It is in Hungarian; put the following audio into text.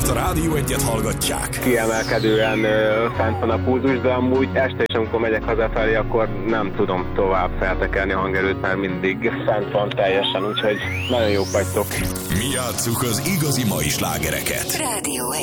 mert a Rádió Egyet hallgatják. Kiemelkedően fent van a pulzus, de amúgy este is, amikor megyek hazafelé, akkor nem tudom tovább feltekerni a hangerőt, mert mindig fent van teljesen, úgyhogy nagyon jók vagytok. Mi játsszuk az igazi mai slágereket. Rádió